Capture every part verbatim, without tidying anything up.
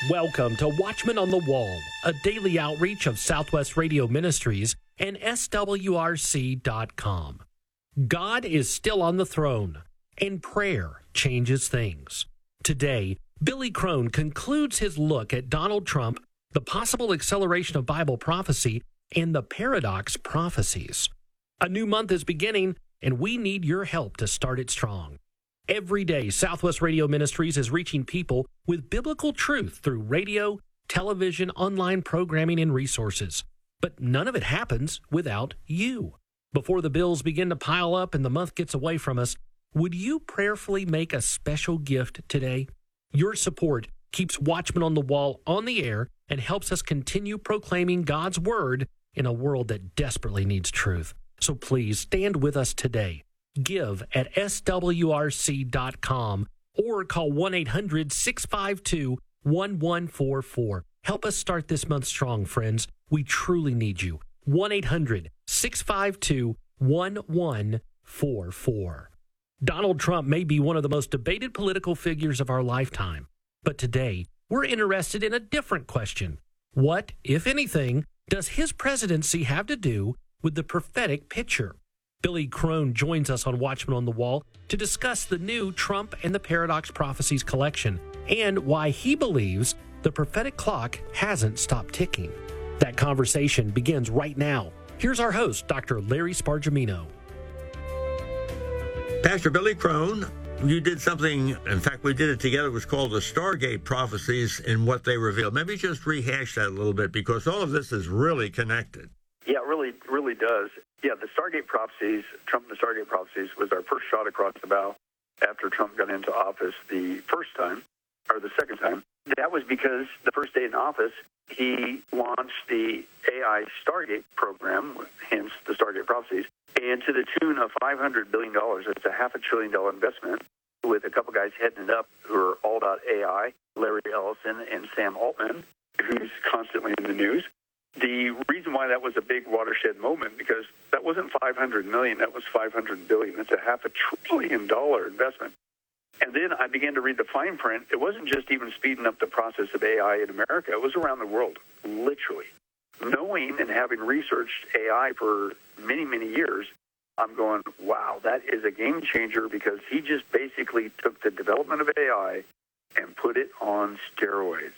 Welcome to Watchmen on the Wall, a daily outreach of Southwest Radio Ministries and S W R C dot com. God is still on the throne, and prayer changes things. Today, Billy Crone concludes his look at Donald Trump, the possible acceleration of Bible prophecy, and the paradox prophecies. A new month is beginning, and we need your help to start it strong. Every day, Southwest Radio Ministries is reaching people with biblical truth through radio, television, online programming, and resources. But none of it happens without you. Before the bills begin to pile up and the month gets away from us, would you prayerfully make a special gift today? Your support keeps Watchmen on the Wall on the air and helps us continue proclaiming God's Word in a world that desperately needs truth. So please stand with us today. Give at S W R C dot com or call one eight hundred six five two one one four four. Help us start this month strong, friends. We truly need you. one eight hundred six five two one one four four. Donald Trump may be one of the most debated political figures of our lifetime, but today we're interested in a different question. What, if anything, does his presidency have to do with the prophetic picture? Billy Crone joins us on Watchmen on the Wall to discuss the new Trump and the Paradox Prophecies collection and why he believes the prophetic clock hasn't stopped ticking. That conversation begins right now. Here's our host, Doctor Larry Spargimino. Pastor Billy Crone, you did something, in fact, we did it together. It was called the Stargate Prophecies and what they revealed. Maybe just rehash that a little bit because all of this is really connected. Yeah, it really, really does. Yeah, the Stargate Prophecies, Trump and the Stargate Prophecies, was our first shot across the bow after Trump got into office the first time, or the second time. That was because the first day in office, he launched the A I Stargate program, hence the Stargate Prophecies, and to the tune of five hundred billion dollars. It's a half a trillion dollar investment with a couple guys heading it up who are all about A I, Larry Ellison and Sam Altman, who's constantly in the news. The reason why that was a big watershed moment, because that wasn't five hundred million dollars, that was five hundred billion dollars. It's a half a trillion dollar investment. And then I began to read the fine print. It wasn't just even speeding up the process of A I in America. It was around the world, literally. Knowing and having researched A I for many, many years, I'm going, wow, that is a game changer because he just basically took the development of A I and put it on steroids.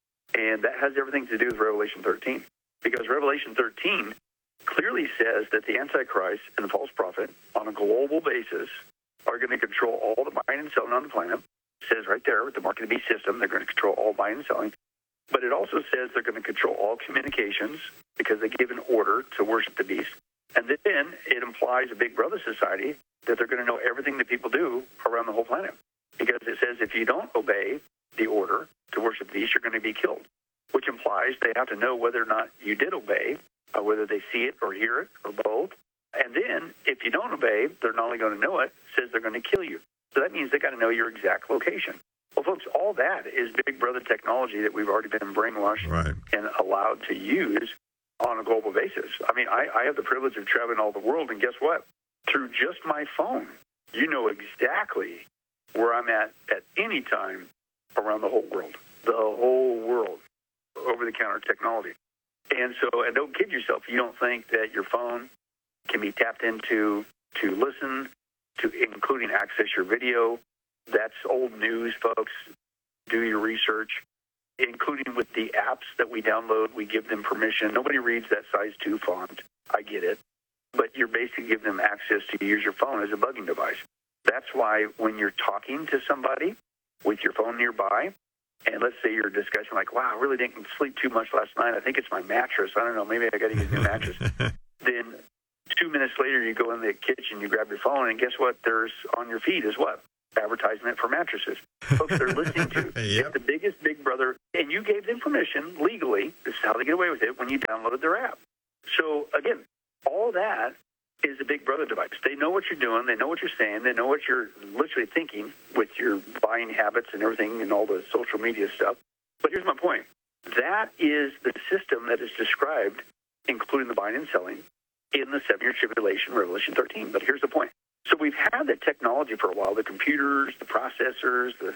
And that has everything to do with Revelation thirteen. Because Revelation thirteen clearly says that the Antichrist and the false prophet on a global basis are going to control all the buying and selling on the planet. It says right there with the mark of the beast system, they're going to control all buying and selling. But it also says they're going to control all communications because they give an order to worship the beast. And then it implies a big brother society that they're going to know everything that people do around the whole planet. Because it says if you don't obey the order to worship the beast, you're going to be killed. Which implies they have to know whether or not you did obey, uh, whether they see it or hear it or both. And then, if you don't obey, they're not only going to know it, it says they're going to kill you. So that means they got to know your exact location. Well, folks, all that is Big Brother technology that we've already been brainwashed right. and allowed to use on a global basis. I mean, I, I have the privilege of traveling all the world, and guess what? Through just my phone, you know exactly where I'm at at any time around the whole world. The whole world. Over-the-counter technology. And so, and don't kid yourself, you don't think that your phone can be tapped into to listen, to including access your video. That's old news, folks. Do your research, including with the apps that we download. We give them permission. Nobody reads that size two font. I get it. But you're basically giving them access to use your phone as a bugging device. That's why when you're talking to somebody with your phone nearby, and let's say you're discussing like, wow, I really didn't sleep too much last night. I think it's my mattress. I don't know. Maybe I got to get a new mattress. Then two minutes later, you go in the kitchen, you grab your phone, and guess what? There's on your feed is what? Advertisement for mattresses. Folks, they're listening to yep. the biggest Big Brother, and you gave them permission legally. This is how they get away with it when you downloaded their app. So, again, all that is a Big Brother device. They know what you're doing. They know what you're saying. They know what you're literally thinking with your buying habits and everything and all the social media stuff. But here's my point. That is the system that is described, including the buying and selling, in the seven-year tribulation, Revelation thirteen. But here's the point. So we've had the technology for a while, the computers, the processors, the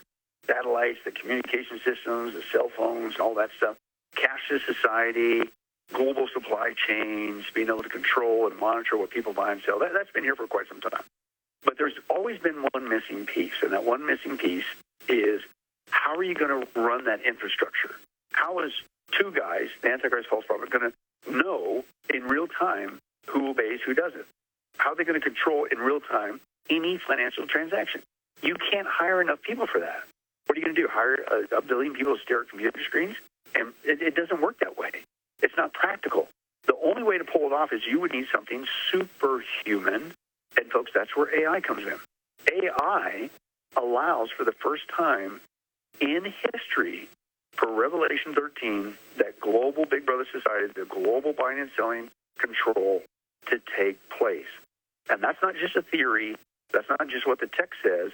satellites, the communication systems, the cell phones, all that stuff, cashless society, global supply chains, being able to control and monitor what people buy and sell. That, that's been here for quite some time. But there's always been one missing piece, and that one missing piece is how are you going to run that infrastructure? How is two guys, the Antichrist, false prophet, going to know in real time who obeys, who doesn't? How are they going to control in real time any financial transaction? You can't hire enough people for that. What are you going to do, hire a, a billion people to stare at computer screens? And it, it doesn't work that way. It's not practical. The only way to pull it off is you would need something superhuman. And, folks, that's where A I comes in. A I allows for the first time in history for Revelation thirteen, that global Big Brother society, the global buying and selling control to take place. And that's not just a theory. That's not just what the text says.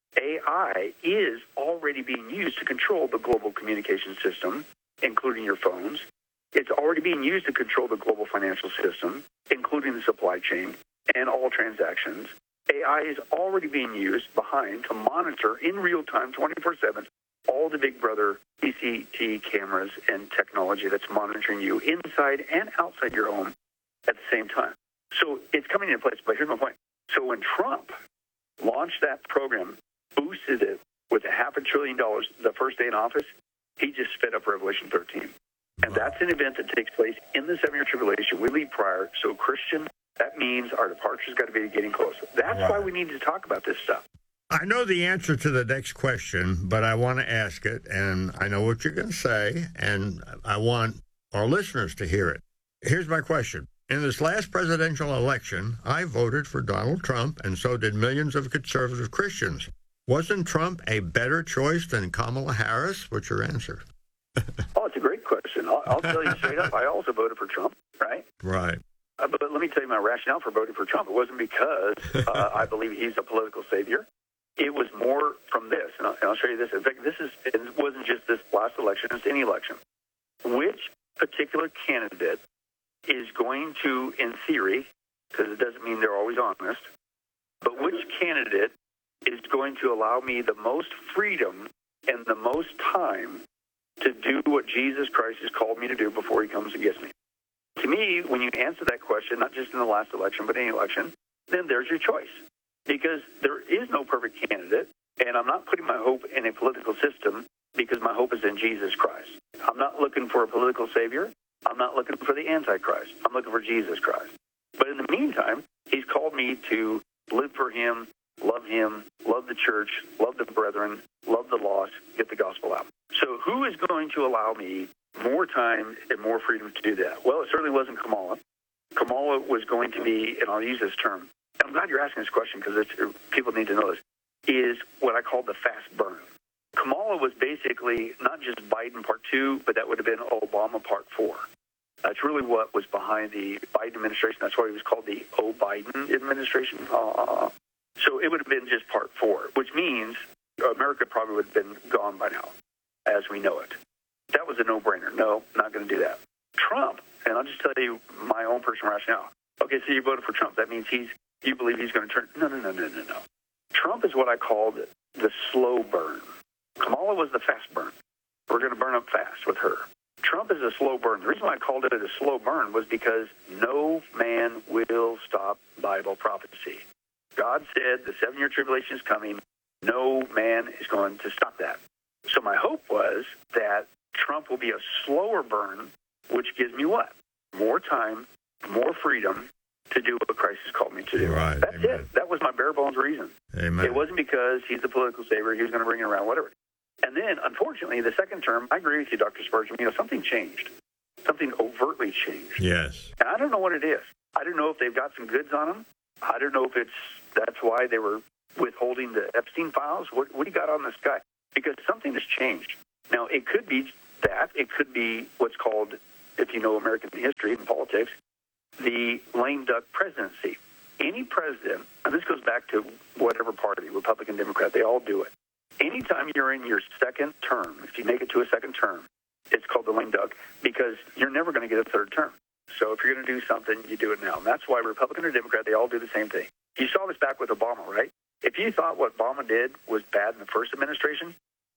A I is already being used to control the global communication system, including your phones. It's already being used to control the global financial system, including the supply chain and all transactions. A I is already being used behind to monitor in real time, twenty-four seven, all the Big Brother C C T V cameras and technology that's monitoring you inside and outside your home at the same time. So it's coming into place. But here's my point. So when Trump launched that program, boosted it with a half a trillion dollars the first day in office, he just sped up Revelation thirteen. And that's an event that takes place in the seven-year tribulation. We leave prior. So, Christian, that means our departure's got to be getting closer. That's right. Why we need to talk about this stuff. I know the answer to the next question, but I want to ask it, and I know what you're going to say, and I want our listeners to hear it. Here's my question. In this last presidential election, I voted for Donald Trump, and so did millions of conservative Christians. Wasn't Trump a better choice than Kamala Harris? What's your answer? Oh, it's a great question. I'll, I'll tell you straight up, I also voted for Trump, right? Right. Uh, but let me tell you my rationale for voting for Trump. It wasn't because uh, I believe he's a political savior. It was more from this, and I'll, and I'll show you this. In fact, this is it wasn't just this last election, it's any election. Which particular candidate is going to, in theory, because it doesn't mean they're always honest, but which candidate is going to allow me the most freedom and the most time to do what Jesus Christ has called me to do before he comes and gets me? To me, when you answer that question, not just in the last election, but any election, then there's your choice. Because there is no perfect candidate, and I'm not putting my hope in a political system because my hope is in Jesus Christ. I'm not looking for a political savior. I'm not looking for the Antichrist. I'm looking for Jesus Christ. But in the meantime, he's called me to live for him, love him, love the church, love the brethren, love the lost, get the gospel out. So who is going to allow me more time and more freedom to do that? Well, it certainly wasn't Kamala. Kamala was going to be, and I'll use this term, and I'm glad you're asking this question because people need to know this, is what I call the fast burn. Kamala was basically not just Biden part two, but that would have been Obama part four. That's really what was behind the Biden administration. That's why it was called the O-Biden administration. Uh, so it would have been just part four, which means America probably would have been gone by now, as we know it. That was a no-brainer. No, not going to do that. Trump, and I'll just tell you my own personal rationale. Okay, so you voted for Trump. That means he's you believe he's going to turn. No, no, no, no, no, no. Trump is what I called the slow burn. Kamala was the fast burn. We're going to burn up fast with her. Trump is a slow burn. The reason why I called it a slow burn was because no man will stop Bible prophecy. God said the seven-year tribulation is coming. No man is going to stop that. So my hope was that Trump will be a slower burn, which gives me what? More time, more freedom to do what Christ has called me to do. Right. That's Amen. it. That was my bare bones reason. Amen. It wasn't because he's the political savior, he was going to bring it around, whatever. And then, unfortunately, the second term, I agree with you, Doctor Spurgeon, you know, something changed. Something overtly changed. Yes. And I don't know what it is. I don't know if they've got some goods on them. I don't know if it's that's why they were withholding the Epstein files. What, what do you got on this guy? Because something has changed. Now, it could be that. It could be what's called, if you know American history and politics, the lame duck presidency. Any president, and this goes back to whatever party, Republican, Democrat, they all do it. Anytime you're in your second term, if you make it to a second term, it's called the lame duck because you're never going to get a third term. So if you're going to do something, you do it now. And that's why Republican or Democrat, they all do the same thing. You saw this back with Obama, right? If you thought what Obama did was bad in the first administration,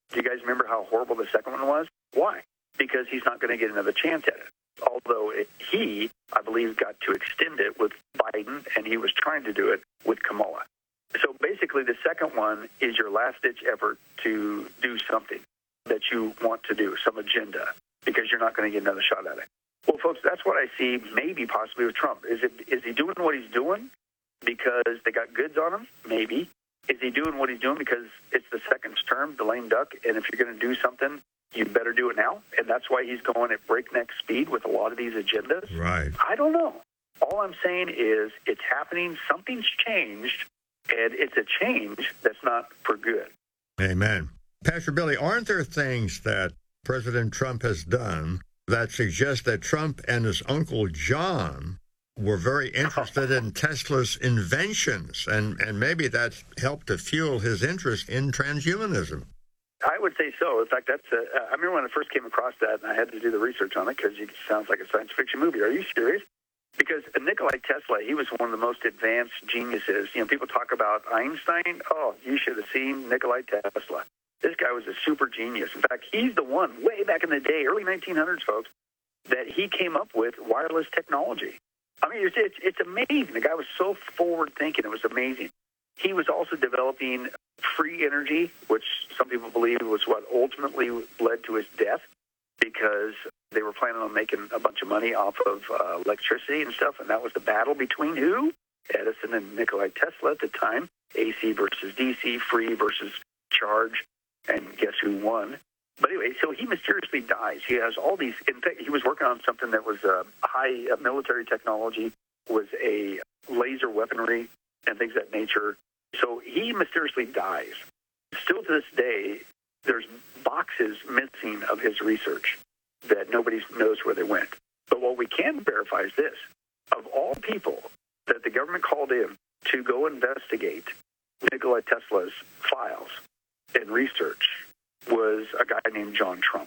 Do you guys remember how horrible the second one was? Why? Because he's not going to get another chance at it. Although it, he, I believe, got to extend it with Biden, and he was trying to do it with Kamala. So basically, the second one is your last-ditch effort to do something that you want to do, some agenda, because you're not going to get another shot at it. Well, folks, that's what I see maybe possibly with Trump. Is it is he doing what he's doing because they got goods on him? Maybe. Is he doing what he's doing because it's the second term, the lame duck, and if you're going to do something, you better do it now? And that's why he's going at breakneck speed with a lot of these agendas? Right. I don't know. All I'm saying is it's happening. Something's changed, and it's a change that's not for good. Amen. Pastor Billy, aren't there things that President Trump has done that suggest that Trump and his Uncle John were very interested in Tesla's inventions, and, and maybe that's helped to fuel his interest in transhumanism? I would say so. In fact, that's a, I remember when I first came across that, and I had to do the research on it because it sounds like a science fiction movie. Are you serious? Because Nikola Tesla, he was one of the most advanced geniuses. You know, people talk about Einstein. Oh, you should have seen Nikola Tesla. This guy was a super genius. In fact, he's the one, way back in the day, early nineteen hundreds, folks, that he came up with wireless technology. I mean, it's, it's, it's amazing. The guy was so forward-thinking. It was amazing. He was also developing free energy, which some people believe was what ultimately led to his death, because they were planning on making a bunch of money off of uh, electricity and stuff, and that was the battle between who? Edison and Nikola Tesla at the time, A C versus D C, free versus charge, and guess who won? But anyway, so he mysteriously dies. He has all these, in fact, he was working on something that was uh, high uh, military technology, was a laser weaponry and things of that nature. So he mysteriously dies. Still to this day, there's boxes missing of his research that nobody knows where they went. But what we can verify is this. Of all people that the government called in to go investigate Nikola Tesla's files and research was a guy named John Trump.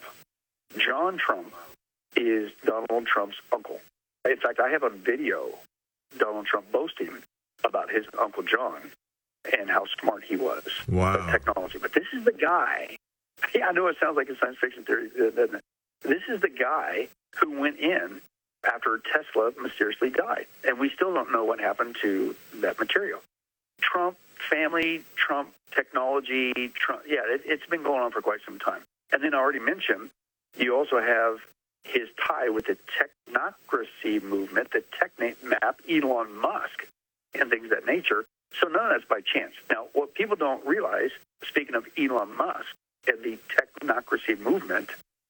John Trump is Donald Trump's uncle. In fact, I have a video Donald Trump boasting about his Uncle John and how smart he was wow. with technology. But this is the guy, yeah, I know it sounds like a science fiction theory, doesn't it? This is the guy who went in after Tesla mysteriously died. And we still don't know what happened to that material. Trump family, Trump technology, Trump, yeah, it, it's been going on for quite some time. And then I already mentioned, you also have his tie with the technocracy movement, the technate map, Elon Musk, and things of that nature. So none of that's by chance. Now, what people don't realize, speaking of Elon Musk and the technocracy movement,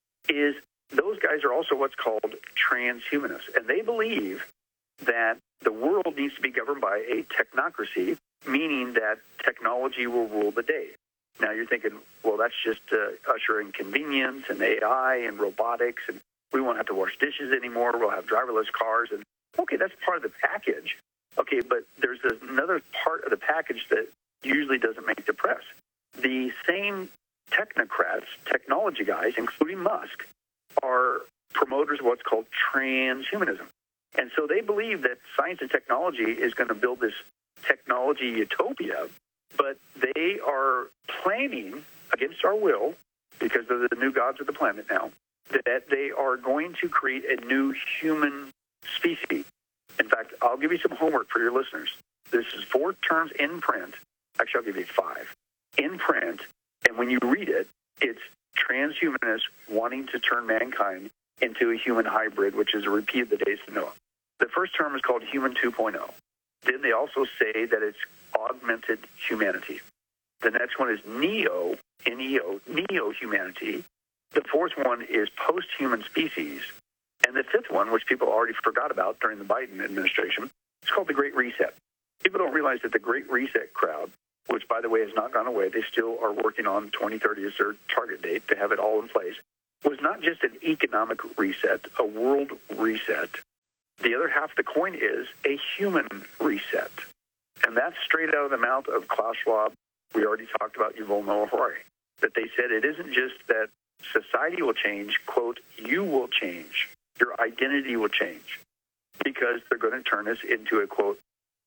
is those guys are also what's called transhumanists. And they believe that the world needs to be governed by a technocracy, meaning that technology will rule the day. Now you're thinking, well, that's just uh, ushering convenience and A I and robotics, and we won't have to wash dishes anymore. We'll have driverless cars. And okay, that's part of the package. Okay, but there's another part of the package that usually doesn't make the press. The same technocrats, technology guys, including Musk, are promoters of what's called transhumanism. And so they believe that science and technology is going to build this technology utopia, but they are planning against our will, because they're the new gods of the planet now, that they are going to create a new human species. In fact, I'll give you some homework for your listeners. This is four terms in print. Actually, I'll give you five. In print, and when you read it, it's transhumanists wanting to turn mankind into a human hybrid, which is a repeat of the days of Noah. The first term is called Human two point oh. Then they also say that it's augmented humanity. The next one is neo, N E O, neo-humanity. The fourth one is post-human species. And the fifth one, which people already forgot about during the Biden administration, it's called the Great Reset. People don't realize that the Great Reset crowd, which, by the way, has not gone away, they still are working on twenty thirty as their target date to have it all in place, was not just an economic reset, a world reset. The other half of the coin is a human reset. And that's straight out of the mouth of Klaus Schwab. We already talked about Yuval Noah Harari, that they said it isn't just that society will change, quote, you will change. Your identity will change, because they're going to turn us into a, quote,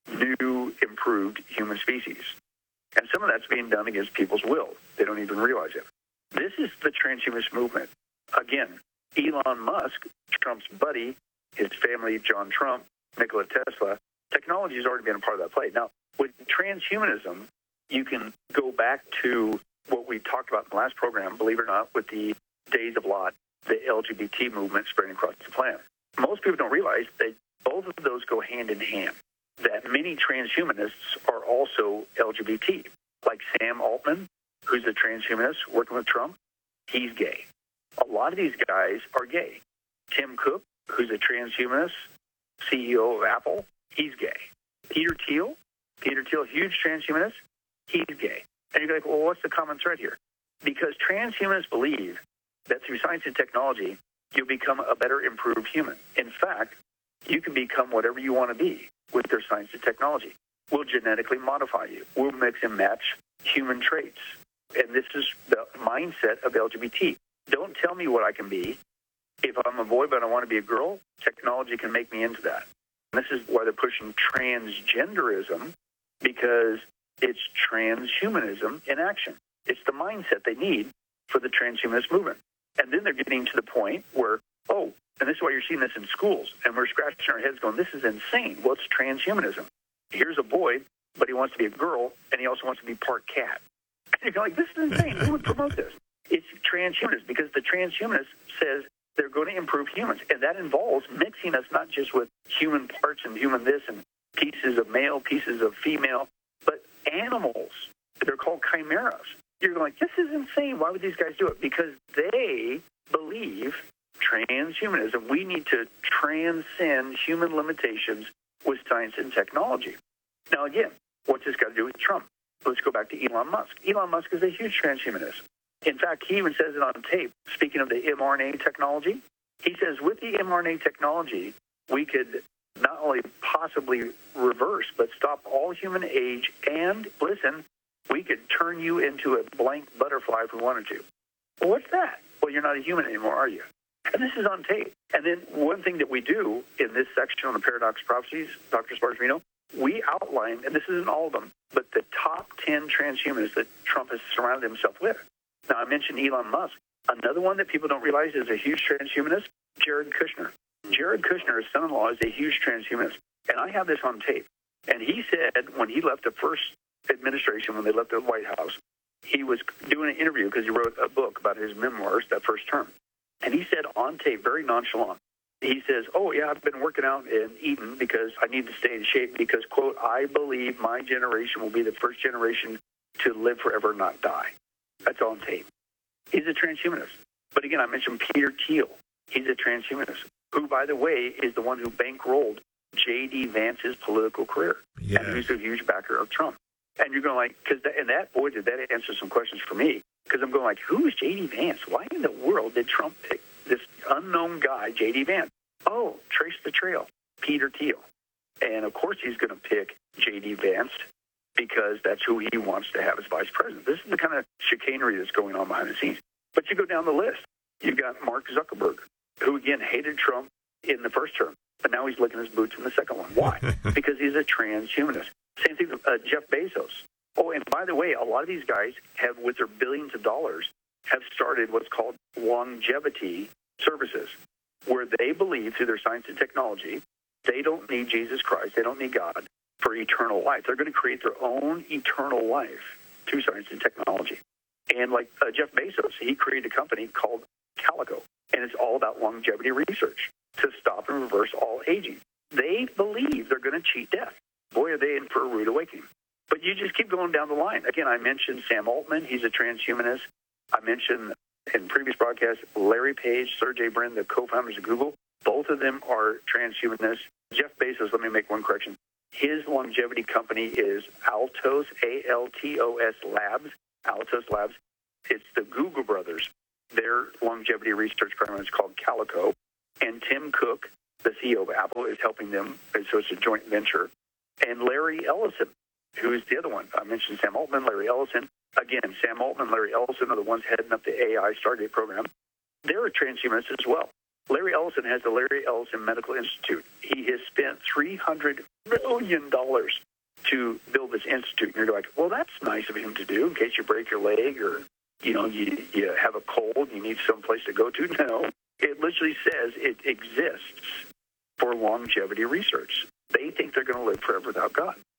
new, improved human species. And some of that's being done against people's will. They don't even realize it. This is the transhumanist movement. Again, Elon Musk, Trump's buddy, his family, John Trump, Nikola Tesla, technology has already been a part of that play. Now, with transhumanism, you can go back to what we talked about in the last program, believe it or not, with the Days of Lot, the L G B T movement spreading across the planet. Most people don't realize that both of those go hand in hand, that many transhumanists are also L G B T. Like Sam Altman, who's a transhumanist working with Trump, he's gay. A lot of these guys are gay. Tim Cook, who's a transhumanist, C E O of Apple, he's gay. Peter Thiel, Peter Thiel, huge transhumanist, he's gay. And you're like, well, what's the common thread here? Because transhumanists believe that through science and technology, you'll become a better, improved human. In fact, you can become whatever you want to be with their science and technology. We'll genetically modify you. We'll mix and match human traits. And this is the mindset of L G B T. Don't tell me what I can be. If I'm a boy but I want to be a girl, technology can make me into that. And this is why they're pushing transgenderism, because it's transhumanism in action. It's the mindset they need for the transhumanist movement. And then they're getting to the point where, oh, and this is why you're seeing this in schools, and we're scratching our heads going, this is insane. Well, it's transhumanism. Here's a boy, but he wants to be a girl, and he also wants to be part cat. And you're like, this is insane. Who would promote this? It's transhumanist, because the transhumanist says they're going to improve humans, and that involves mixing us not just with human parts and human this and pieces of male, pieces of female, but animals. They're called chimeras. You're like, this is insane. Why would these guys do it? Because they believe transhumanism. We need to transcend human limitations with science and technology. Now, again, what's this got to do with Trump? Let's go back to Elon Musk. Elon Musk is a huge transhumanist. In fact, he even says it on tape, speaking of the mRNA technology. He says with the mRNA technology, we could not only possibly reverse, but stop all human age, and, listen, we could turn you into a blank butterfly if we wanted to. Well, what's that? Well, you're not a human anymore, are you? And this is on tape. And then one thing that we do in this section on the Paradox Prophecies, Doctor Spargino, we outline, and this isn't all of them, but the top ten transhumanists that Trump has surrounded himself with. Now, I mentioned Elon Musk. Another one that people don't realize is a huge transhumanist, Jared Kushner. Jared Kushner, his son-in-law, is a huge transhumanist. And I have this on tape. And he said when he left the first administration, when they left the White House, he was doing an interview because he wrote a book about his memoirs that first term. And he said on tape, very nonchalant, he says, oh, yeah, I've been working out and eating because I need to stay in shape because, quote, I believe my generation will be the first generation to live forever, not die. That's on tape. He's a transhumanist. But again, I mentioned Peter Thiel. He's a transhumanist, who, by the way, is the one who bankrolled J D. Vance's political career. Yes. And who's a huge backer of Trump. And you're going like, because and that, boy, did that answer some questions for me. Because I'm going like, who is J D. Vance? Why in the world did Trump pick this unknown guy, J D. Vance? Oh, trace the trail, Peter Thiel. And, of course, he's going to pick J D. Vance because that's who he wants to have as vice president. This is the kind of chicanery that's going on behind the scenes. But you go down the list. You've got Mark Zuckerberg, who, again, hated Trump in the first term, but now he's licking his boots in the second one. Why? Because he's a transhumanist. Same thing with uh, Jeff Bezos. Oh, and by the way, a lot of these guys have, with their billions of dollars, have started what's called longevity services, where they believe through their science and technology, they don't need Jesus Christ, they don't need God for eternal life. They're going to create their own eternal life through science and technology. And like uh, Jeff Bezos, he created a company called Calico, and it's all about longevity research to stop and reverse all aging. They believe they're going to cheat death. Boy, are they in for a rude awakening. But you just keep going down the line. Again, I mentioned Sam Altman. He's a transhumanist. I mentioned in previous broadcasts Larry Page, Sergey Brin, the co-founders of Google. Both of them are transhumanists. Jeff Bezos, let me make one correction. His longevity company is Altos, A L T O S Labs, Altos Labs. It's the Google brothers. Their longevity research program is called Calico. And Tim Cook, the C E O of Apple, is helping them. So it's a joint venture. And Larry Ellison, who is the other one. I mentioned Sam Altman, Larry Ellison. Again, Sam Altman, Larry Ellison are the ones heading up the A I Stargate program. They're a transhumanist as well. Larry Ellison has the Larry Ellison Medical Institute. He has spent three hundred million dollars to build this institute. And you're like, well, that's nice of him to do in case you break your leg or you know, you, you have a cold, you need some place to go to. No, it literally says it exists for longevity research. They think they're going to live forever without God.